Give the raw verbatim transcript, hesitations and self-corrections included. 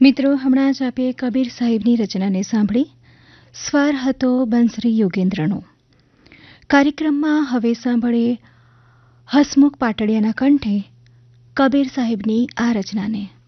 મિત્રો, હમણાં જ આપે કબીર સાહેબની રચનાને સાંભળી. સ્વર હતો બંસરી યોગેન્દ્રનો. કાર્યક્રમમાં હવે સાંભળીએ હસમુખ પાટડિયાના કંઠે કબીર સાહેબની આ રચનાને.